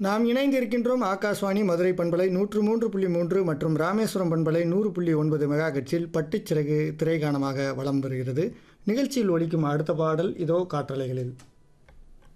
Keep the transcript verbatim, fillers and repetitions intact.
நாம் இணைந்திருக்கின்றோம் ஆகாஷ்வாணி மதுரை பண்பலை நூற்று மூன்று புள்ளி மூன்று மற்றும் ராமேஸ்வரம் பண்பலை நூறு புள்ளி ஒன்பது மெகா கட்சில் பட்டுச்சிறகு திரைகாணமாக வலம் வருகிறது. நிகழ்ச்சியில் ஒலிக்கும் அடுத்த பாடல் இதோ காற்றலைகளில்.